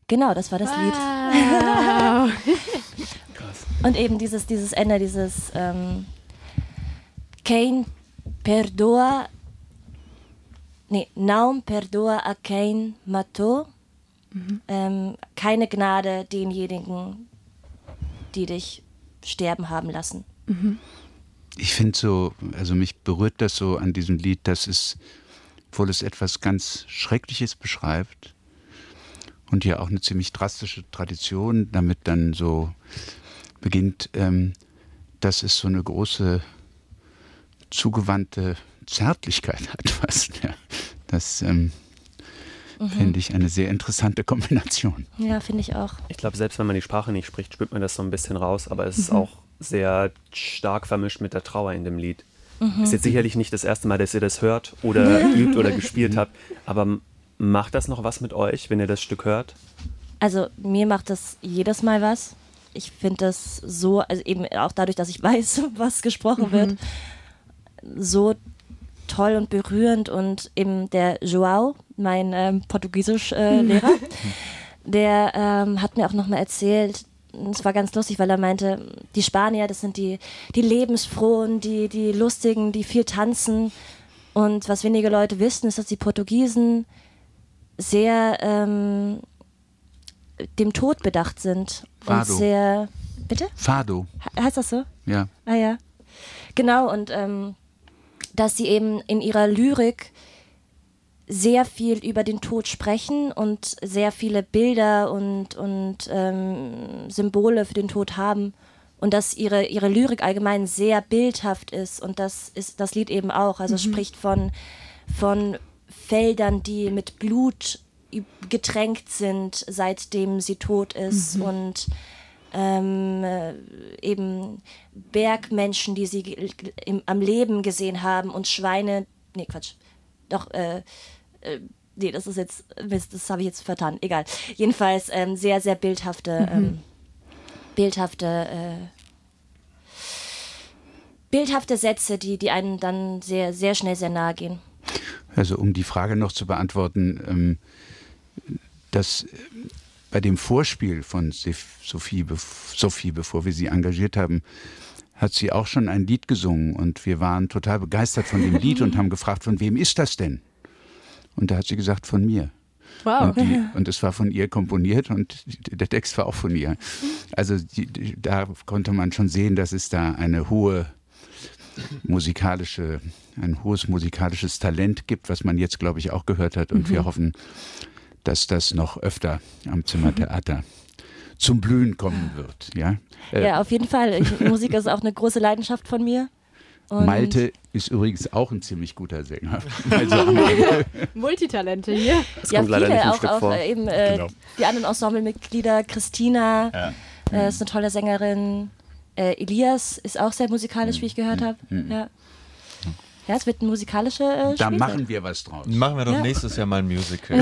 Genau, das war das Lied. Krass. Und eben dieses Ende, Quem perdoa, não perdoa a quem matou. Keine Gnade denjenigen, die dich sterben haben lassen. Ich finde so, also mich berührt das so an diesem Lied, dass es, obwohl es etwas ganz Schreckliches beschreibt und ja auch eine ziemlich drastische Tradition damit dann so beginnt, dass es so eine große zugewandte Zärtlichkeit hat fast. Ja. Das finde ich eine sehr interessante Kombination. Ja, finde ich auch. Ich glaube, selbst wenn man die Sprache nicht spricht, spürt man das so ein bisschen raus, aber es ist auch sehr stark vermischt mit der Trauer in dem Lied. Ist jetzt sicherlich nicht das erste Mal, dass ihr das hört oder übt oder gespielt habt, aber macht das noch was mit euch, wenn ihr das Stück hört? Also mir macht das jedes Mal was. Ich finde das so, also eben auch dadurch, dass ich weiß, was gesprochen wird, so toll und berührend. Und eben der João, mein Portugiesisch-Lehrer, der hat mir auch nochmal erzählt, es war ganz lustig, weil er meinte, die Spanier, das sind die Lebensfrohen, die Lustigen, die viel tanzen. Und was wenige Leute wissen, ist, dass die Portugiesen sehr dem Tod bedacht sind. Fado. Und sehr... Bitte? Fado. Heißt das so? Ja. Ah ja. Genau, und dass sie eben in ihrer Lyrik sehr viel über den Tod sprechen und sehr viele Bilder und Symbole für den Tod haben und dass ihre Lyrik allgemein sehr bildhaft ist und das ist das Lied eben auch. Also es spricht von Feldern, die mit Blut getränkt sind, seitdem sie tot ist und eben Bergmenschen, die sie am Leben gesehen haben und Schweine, das ist jetzt, Mist, das habe ich jetzt vertan, egal. Jedenfalls sehr, sehr bildhafte Sätze, die einem dann sehr, sehr schnell sehr nahe gehen. Also um die Frage noch zu beantworten, dass bei dem Vorspiel von Sophie, bevor wir sie engagiert haben, hat sie auch schon ein Lied gesungen und wir waren total begeistert von dem Lied und haben gefragt, von wem ist das denn? Und da hat sie gesagt, von mir. Wow. Und es war von ihr komponiert und der Text war auch von ihr. Also da konnte man schon sehen, dass es da ein hohes musikalisches Talent gibt, was man jetzt, glaube ich, auch gehört hat. Und wir hoffen, dass das noch öfter am Zimmertheater zum Blühen kommen wird. Ja, ja, auf jeden Fall. Musik ist auch eine große Leidenschaft von mir. Und Malte ist übrigens auch ein ziemlich guter Sänger. Also Multitalente hier. Das ja, kommt leider viele nicht im auch, Stück auch vor. eben Genau. die anderen Ensemblemitglieder, Christina ist eine tolle Sängerin. Elias ist auch sehr musikalisch, wie ich gehört habe. Ja. Ja, es wird ein musikalischer da Spielfeld. machen wir was draus. Machen wir doch nächstes Jahr mal ein Musical.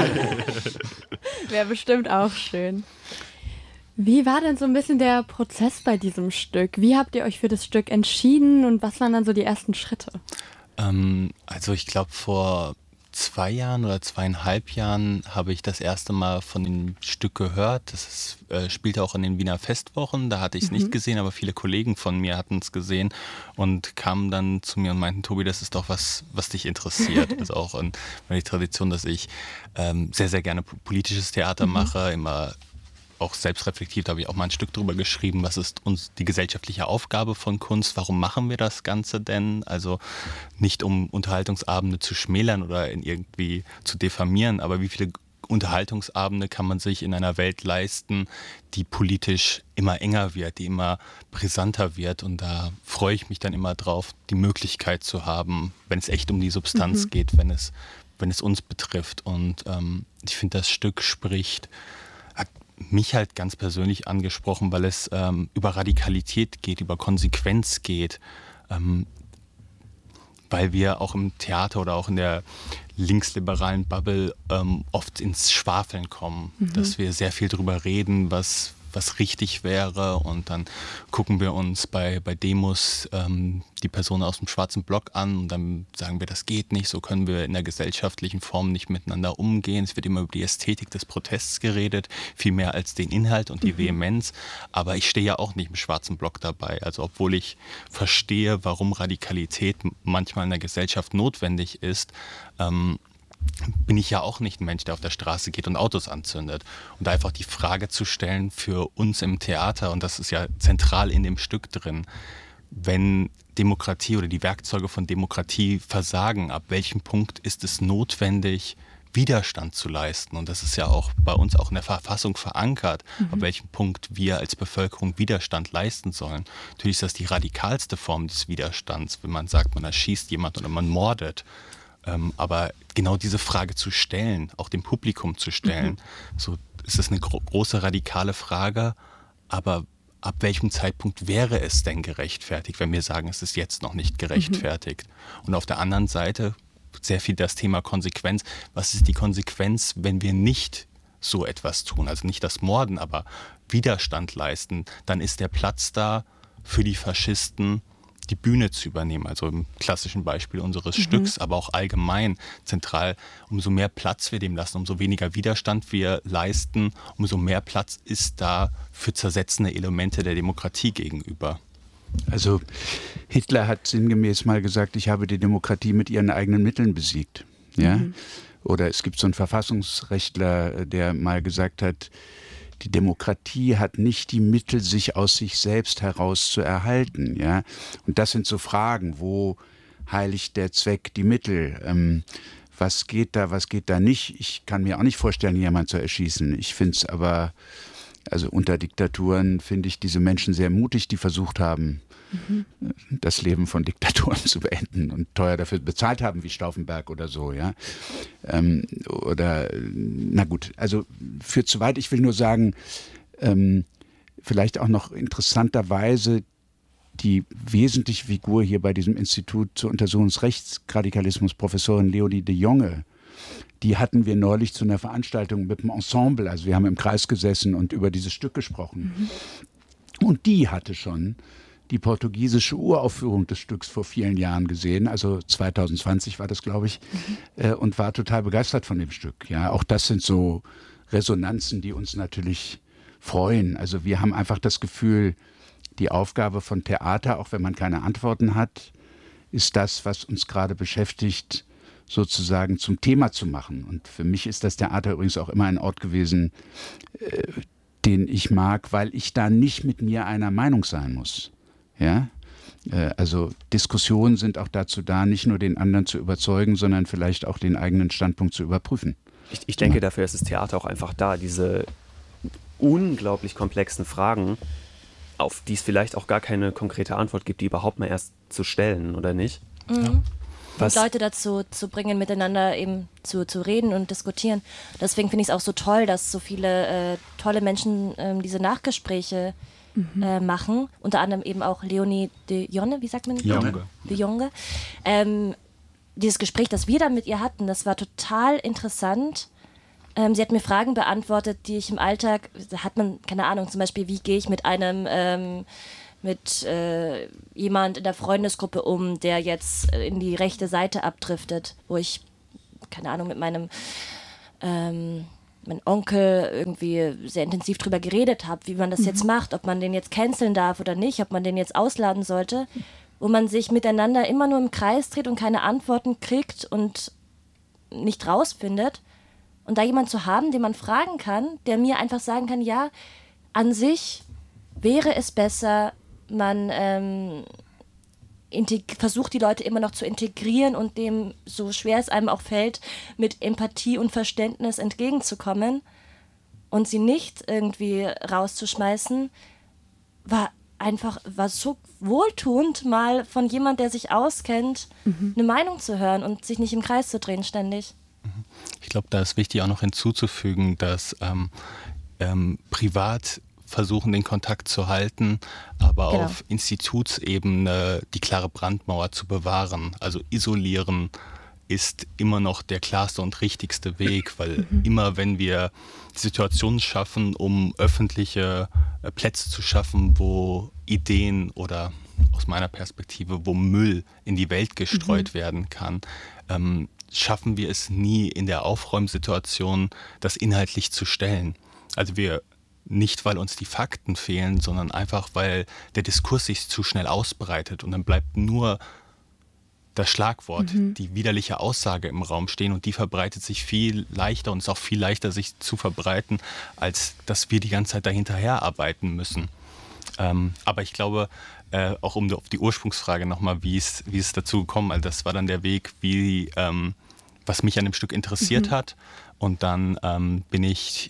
Wäre bestimmt auch schön. Wie war denn so ein bisschen der Prozess bei diesem Stück? Wie habt ihr euch für das Stück entschieden und was waren dann so die ersten Schritte? Also ich glaube, vor 2 Jahren oder 2,5 Jahren habe ich das erste Mal von dem Stück gehört. Das spielte auch in den Wiener Festwochen. Da hatte ich es nicht gesehen, aber viele Kollegen von mir hatten es gesehen und kamen dann zu mir und meinten, Tobi, das ist doch was dich interessiert. Also auch in meiner Tradition, dass ich sehr, sehr gerne politisches Theater mache, immer auch selbstreflektiert, habe ich auch mal ein Stück drüber geschrieben, was ist uns die gesellschaftliche Aufgabe von Kunst, warum machen wir das Ganze denn? Also nicht um Unterhaltungsabende zu schmälern oder irgendwie zu diffamieren, aber wie viele Unterhaltungsabende kann man sich in einer Welt leisten, die politisch immer enger wird, die immer brisanter wird und da freue ich mich dann immer drauf, die Möglichkeit zu haben, wenn es echt um die Substanz geht, wenn es uns betrifft und ich finde, das Stück hat mich halt ganz persönlich angesprochen, weil es über Radikalität geht, über Konsequenz geht, weil wir auch im Theater oder auch in der linksliberalen Bubble oft ins Schwafeln kommen, dass wir sehr viel drüber reden, was was richtig wäre, und dann gucken wir uns bei Demos die Personen aus dem schwarzen Block an und dann sagen wir, das geht nicht, so können wir in der gesellschaftlichen Form nicht miteinander umgehen. Es wird immer über die Ästhetik des Protests geredet, viel mehr als den Inhalt und die Vehemenz, aber ich stehe ja auch nicht im schwarzen Block dabei. Also obwohl ich verstehe, warum Radikalität manchmal in der Gesellschaft notwendig ist, bin ich ja auch nicht ein Mensch, der auf der Straße geht und Autos anzündet. Und da einfach die Frage zu stellen für uns im Theater, und das ist ja zentral in dem Stück drin, wenn Demokratie oder die Werkzeuge von Demokratie versagen, ab welchem Punkt ist es notwendig, Widerstand zu leisten? Und das ist ja auch bei uns auch in der Verfassung verankert, ab welchem Punkt wir als Bevölkerung Widerstand leisten sollen. Natürlich ist das die radikalste Form des Widerstands, wenn man sagt, man erschießt jemanden oder man mordet. Aber genau diese Frage zu stellen, auch dem Publikum zu stellen, so ist es eine große radikale Frage, aber ab welchem Zeitpunkt wäre es denn gerechtfertigt, wenn wir sagen, es ist jetzt noch nicht gerechtfertigt? Und auf der anderen Seite sehr viel das Thema Konsequenz. Was ist die Konsequenz, wenn wir nicht so etwas tun? Also nicht das Morden, aber Widerstand leisten. Dann ist der Platz da für die Faschisten, die Bühne zu übernehmen, also im klassischen Beispiel unseres Stücks, aber auch allgemein zentral. Umso mehr Platz wir dem lassen, umso weniger Widerstand wir leisten, umso mehr Platz ist da für zersetzende Elemente der Demokratie gegenüber. Also Hitler hat sinngemäß mal gesagt, ich habe die Demokratie mit ihren eigenen Mitteln besiegt. Ja? Oder es gibt so einen Verfassungsrechtler, der mal gesagt hat, die Demokratie hat nicht die Mittel, sich aus sich selbst heraus zu erhalten. Ja? Und das sind so Fragen, wo heiligt der Zweck die Mittel? Was geht da nicht? Ich kann mir auch nicht vorstellen, jemanden zu erschießen. Ich finde es aber, also unter Diktaturen finde ich diese Menschen sehr mutig, die versucht haben, das Leben von Diktaturen zu beenden und teuer dafür bezahlt haben, wie Stauffenberg oder so, ja. Na gut, also führt zu weit. Ich will nur sagen, vielleicht auch noch interessanterweise die wesentliche Figur hier bei diesem Institut zur Untersuchung des Rechtsradikalismus, Professorin Leonie de Jonge, die hatten wir neulich zu einer Veranstaltung mit dem Ensemble. Also wir haben im Kreis gesessen und über dieses Stück gesprochen. Und die hatte schon die portugiesische Uraufführung des Stücks vor vielen Jahren gesehen, also 2020 war das, glaube ich, und war total begeistert von dem Stück. Ja, auch das sind so Resonanzen, die uns natürlich freuen. Also wir haben einfach das Gefühl, die Aufgabe von Theater, auch wenn man keine Antworten hat, ist das, was uns gerade beschäftigt, sozusagen zum Thema zu machen. Und für mich ist das Theater übrigens auch immer ein Ort gewesen, den ich mag, weil ich da nicht mit mir einer Meinung sein muss. Ja? Also Diskussionen sind auch dazu da, nicht nur den anderen zu überzeugen, sondern vielleicht auch den eigenen Standpunkt zu überprüfen. Ich denke, dafür ist das Theater auch einfach da, diese unglaublich komplexen Fragen, auf die es vielleicht auch gar keine konkrete Antwort gibt, die überhaupt mal erst zu stellen, oder nicht? Und Leute dazu zu bringen, miteinander eben zu reden und diskutieren. Deswegen finde ich es auch so toll, dass so viele tolle Menschen diese Nachgespräche machen. Unter anderem eben auch Leonie de Jonge, wie sagt man? De Jonge. Dieses Gespräch, das wir dann mit ihr hatten, das war total interessant. Sie hat mir Fragen beantwortet, die ich im Alltag, da hat man, keine Ahnung, zum Beispiel, wie gehe ich mit jemand in der Freundesgruppe um, der jetzt in die rechte Seite abdriftet, wo ich, keine Ahnung, mit meinem Onkel irgendwie sehr intensiv drüber geredet habe, wie man das jetzt macht, ob man den jetzt canceln darf oder nicht, ob man den jetzt ausladen sollte, wo man sich miteinander immer nur im Kreis dreht und keine Antworten kriegt und nicht rausfindet. Und da jemand zu haben, den man fragen kann, der mir einfach sagen kann, ja, an sich wäre es besser, man versucht die Leute immer noch zu integrieren und dem, so schwer es einem auch fällt, mit Empathie und Verständnis entgegenzukommen und sie nicht irgendwie rauszuschmeißen, war so wohltuend, mal von jemand, der sich auskennt, eine Meinung zu hören und sich nicht im Kreis zu drehen ständig. Ich glaube, da ist wichtig auch noch hinzuzufügen, dass privat versuchen, den Kontakt zu halten, aber auf Institutsebene die klare Brandmauer zu bewahren, also isolieren ist immer noch der klarste und richtigste Weg, weil immer wenn wir Situationen schaffen, um öffentliche Plätze zu schaffen, wo Ideen oder aus meiner Perspektive, wo Müll in die Welt gestreut werden kann, schaffen wir es nie in der Aufräumsituation, das inhaltlich zu stellen. Also wir nicht, weil uns die Fakten fehlen, sondern einfach, weil der Diskurs sich zu schnell ausbreitet und dann bleibt nur das Schlagwort, die widerliche Aussage im Raum stehen und die verbreitet sich viel leichter und ist auch viel leichter, sich zu verbreiten, als dass wir die ganze Zeit dahinterher arbeiten müssen. Aber ich glaube, auch um auf die Ursprungsfrage nochmal, wie es dazu gekommen, also das war dann der Weg, was mich an dem Stück interessiert hat. Und dann bin ich,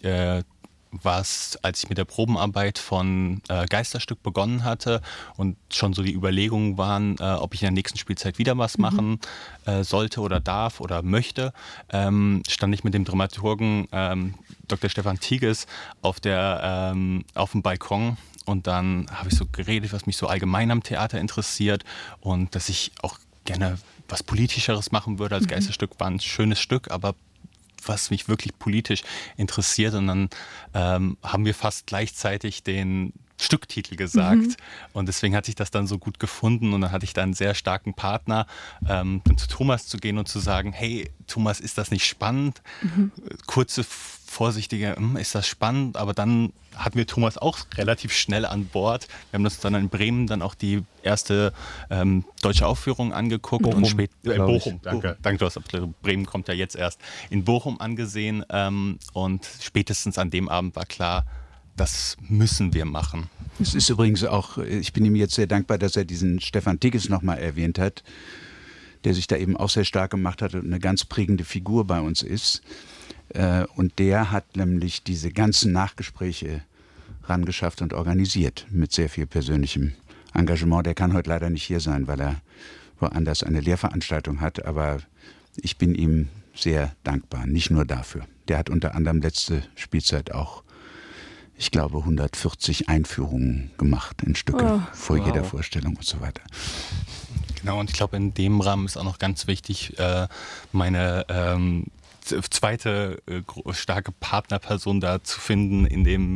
als ich mit der Probenarbeit von Geisterstück begonnen hatte und schon so die Überlegungen waren, ob ich in der nächsten Spielzeit wieder was machen sollte oder darf oder möchte, stand ich mit dem Dramaturgen Dr. Stefan Tigges auf dem Balkon. Und dann habe ich so geredet, was mich so allgemein am Theater interessiert und dass ich auch gerne was Politischeres machen würde. Als Geisterstück war ein schönes Stück, aber was mich wirklich politisch interessiert. Und dann haben wir fast gleichzeitig den Stücktitel gesagt. Und deswegen hat sich das dann so gut gefunden. Und dann hatte ich da einen sehr starken Partner, dann zu Thomas zu gehen und zu sagen, hey, Thomas, ist das nicht spannend? Kurze, vorsichtige, ist das spannend? Aber dann hatten wir Thomas auch relativ schnell an Bord. Wir haben uns dann in Bremen dann auch die erste deutsche Aufführung angeguckt. Bochum, Bochum, danke. Danke, du hast Bremen kommt ja jetzt erst. In Bochum angesehen und spätestens an dem Abend war klar, das müssen wir machen. Es ist übrigens auch, ich bin ihm jetzt sehr dankbar, dass er diesen Stefan Tigges nochmal erwähnt hat, der sich da eben auch sehr stark gemacht hat und eine ganz prägende Figur bei uns ist. Und der hat nämlich diese ganzen Nachgespräche rangeschafft und organisiert mit sehr viel persönlichem Engagement. Der kann heute leider nicht hier sein, weil er woanders eine Lehrveranstaltung hat, aber ich bin ihm sehr dankbar, nicht nur dafür. Der hat unter anderem letzte Spielzeit auch, ich glaube, 140 Einführungen gemacht in Stücke vor jeder Vorstellung und so weiter. Genau, und ich glaube, in dem Rahmen ist auch noch ganz wichtig, meine zweite starke Partnerperson da zu finden,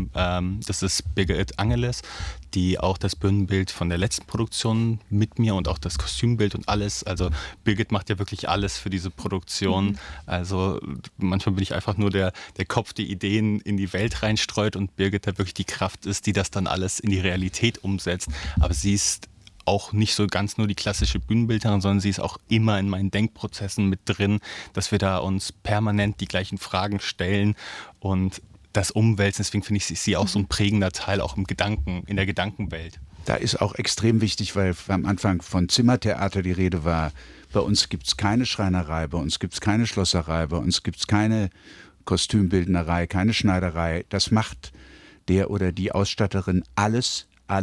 das ist Birgit Angeles, die auch das Bühnenbild von der letzten Produktion mit mir und auch das Kostümbild und alles, also Birgit macht ja wirklich alles für diese Produktion, also manchmal bin ich einfach nur der Kopf, die Ideen in die Welt reinstreut und Birgit da wirklich die Kraft ist, die das dann alles in die Realität umsetzt, aber sie ist auch nicht so ganz nur die klassische Bühnenbildnerin, sondern sie ist auch immer in meinen Denkprozessen mit drin, dass wir da uns permanent die gleichen Fragen stellen und das umwälzen. Deswegen finde ich sie auch so ein prägender Teil auch in der Gedankenwelt. Da ist auch extrem wichtig, weil am Anfang von Zimmertheater die Rede war, bei uns gibt es keine Schreinerei, bei uns gibt es keine Schlosserei, bei uns gibt es keine Kostümbildnerei, keine Schneiderei. Das macht der oder die Ausstatterin alles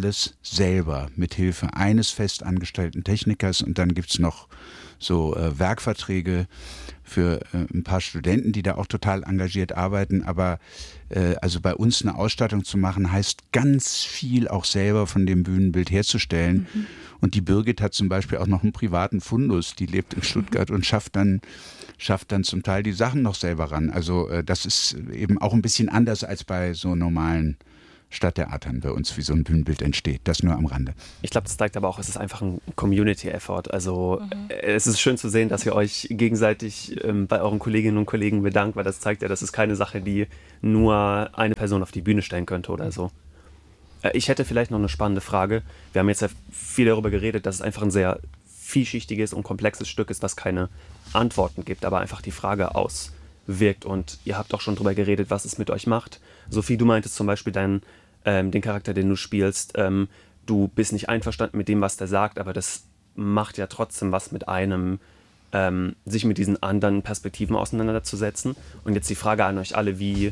selber mit Hilfe eines festangestellten Technikers und dann gibt es noch so Werkverträge für ein paar Studenten, die da auch total engagiert arbeiten, aber also bei uns eine Ausstattung zu machen, heißt ganz viel auch selber von dem Bühnenbild herzustellen. Und die Birgit hat zum Beispiel auch noch einen privaten Fundus, die lebt in Stuttgart und schafft dann zum Teil die Sachen noch selber ran. Also das ist eben auch ein bisschen anders als bei so normalen Stadttheatern bei uns, wie so ein Bühnenbild entsteht. Das nur am Rande. Ich glaube, das zeigt aber auch, es ist einfach ein Community-Effort. Also es ist schön zu sehen, dass ihr euch gegenseitig bei euren Kolleginnen und Kollegen bedankt, weil das zeigt ja, das ist keine Sache, die nur eine Person auf die Bühne stellen könnte oder so. Ich hätte vielleicht noch eine spannende Frage. Wir haben jetzt ja viel darüber geredet, dass es einfach ein sehr vielschichtiges und komplexes Stück ist, das keine Antworten gibt, aber einfach die Frage auswirkt. Und ihr habt auch schon darüber geredet, was es mit euch macht. Sophie, du meintest zum Beispiel den Charakter, den du spielst, du bist nicht einverstanden mit dem, was der sagt, aber das macht ja trotzdem was mit einem, sich mit diesen anderen Perspektiven auseinanderzusetzen. Und jetzt die Frage an euch alle, wie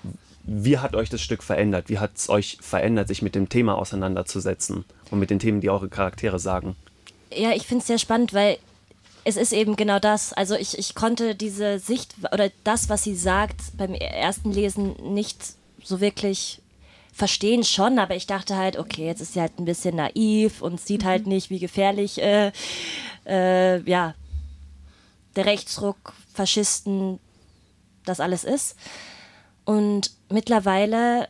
hat euch das Stück verändert? Wie hat es euch verändert, sich mit dem Thema auseinanderzusetzen und mit den Themen, die eure Charaktere sagen? Ja, ich finde es sehr spannend, weil es ist eben genau das. Also ich konnte diese Sicht oder das, was sie sagt, beim ersten Lesen nicht so wirklich verstehen schon, aber ich dachte halt, okay, jetzt ist sie halt ein bisschen naiv und sieht halt nicht, wie gefährlich der Rechtsruck, Faschisten, das alles ist. Und mittlerweile,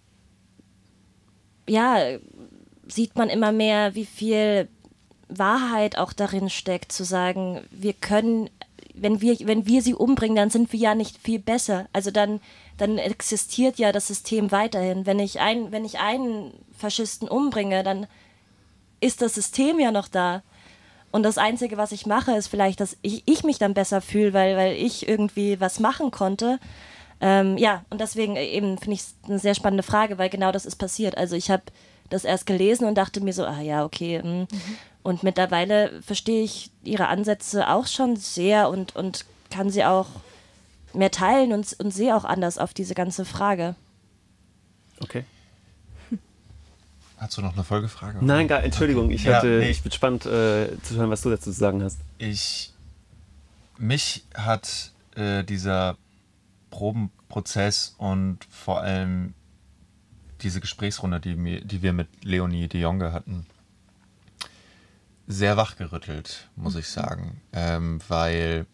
ja, sieht man immer mehr, wie viel Wahrheit auch darin steckt, zu sagen, wir können, wenn wir sie umbringen, dann sind wir ja nicht viel besser. Also dann existiert ja das System weiterhin. Wenn ich einen Faschisten umbringe, dann ist das System ja noch da. Und das Einzige, was ich mache, ist vielleicht, dass ich mich dann besser fühle, weil ich irgendwie was machen konnte. Ja, und deswegen eben finde ich es eine sehr spannende Frage, weil genau das ist passiert. Also ich habe das erst gelesen und dachte mir so, ja, okay. Und mittlerweile verstehe ich ihre Ansätze auch schon sehr und kann sie auch mehr teilen und sehe auch anders auf diese ganze Frage. Okay. Hast du noch eine Folgefrage? Nein, Entschuldigung, ich bin gespannt zu hören, was du dazu zu sagen hast. Mich hat dieser Probenprozess und vor allem diese Gesprächsrunde, die wir mit Leonie de Jonge hatten, sehr wachgerüttelt, muss ich sagen, weil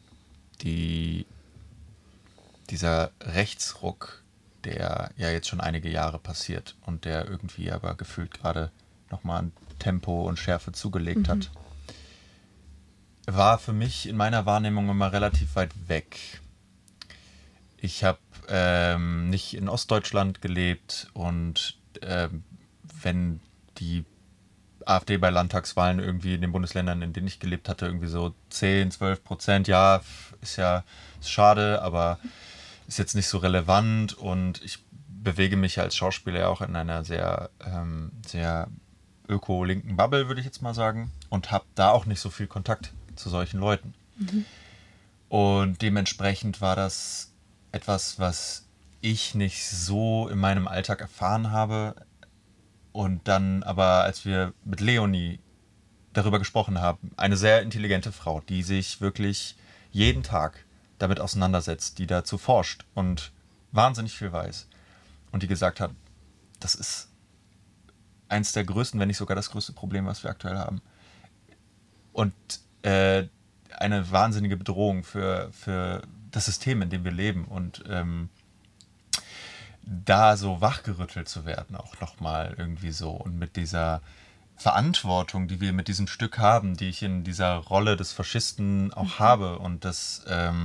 dieser Rechtsruck, der ja jetzt schon einige Jahre passiert und der irgendwie aber gefühlt gerade nochmal an Tempo und Schärfe zugelegt hat, war für mich in meiner Wahrnehmung immer relativ weit weg. Ich habe nicht in Ostdeutschland gelebt und wenn die AfD bei Landtagswahlen irgendwie in den Bundesländern, in denen ich gelebt hatte, irgendwie so 10-12%, ja, ist schade, aber ist jetzt nicht so relevant und ich bewege mich als Schauspieler ja auch in einer sehr, sehr öko-linken Bubble, würde ich jetzt mal sagen, und habe da auch nicht so viel Kontakt zu solchen Leuten. Und dementsprechend war das etwas, was ich nicht so in meinem Alltag erfahren habe. Und dann aber, als wir mit Leonie darüber gesprochen haben, eine sehr intelligente Frau, die sich wirklich jeden Tag damit auseinandersetzt, die dazu forscht und wahnsinnig viel weiß. Und die gesagt hat, das ist eins der größten, wenn nicht sogar das größte Problem, was wir aktuell haben. Und eine wahnsinnige Bedrohung für das System, in dem wir leben. Und da so wachgerüttelt zu werden, auch nochmal irgendwie so. Und mit dieser Verantwortung, die wir mit diesem Stück haben, die ich in dieser Rolle des Faschisten auch habe und das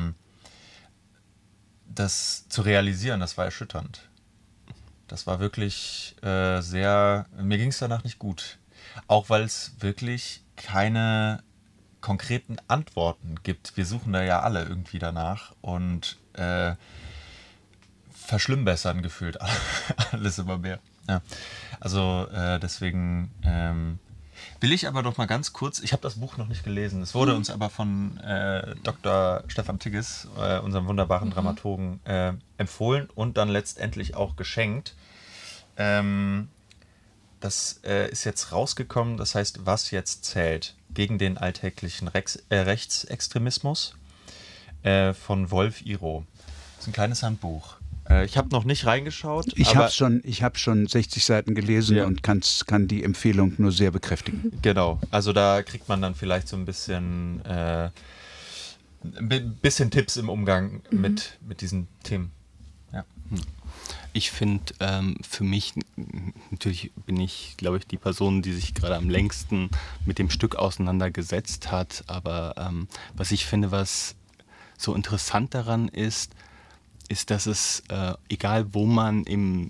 zu realisieren, das war erschütternd. Das war wirklich mir ging es danach nicht gut. Auch weil es wirklich keine konkreten Antworten gibt. Wir suchen da ja alle irgendwie danach und verschlimmbessern gefühlt alles immer mehr. Ja. Also deswegen will ich aber doch mal ganz kurz, ich habe das Buch noch nicht gelesen, es wurde uns aber von Dr. Stefan Tigges, unserem wunderbaren Dramaturgen, empfohlen und dann letztendlich auch geschenkt. Das ist jetzt rausgekommen, das heißt, was jetzt zählt gegen den alltäglichen Rechtsextremismus von Wolf Iro. Das ist ein kleines Handbuch. Ich habe noch nicht reingeschaut. Ich habe schon 60 Seiten gelesen und kann die Empfehlung nur sehr bekräftigen. Genau, also da kriegt man dann vielleicht so ein bisschen Tipps im Umgang mit diesen Themen. Ja. Ich finde, für mich, natürlich bin ich, glaube ich, die Person, die sich gerade am längsten mit dem Stück auseinandergesetzt hat, aber was ich finde, was so interessant daran ist, dass es, egal wo man im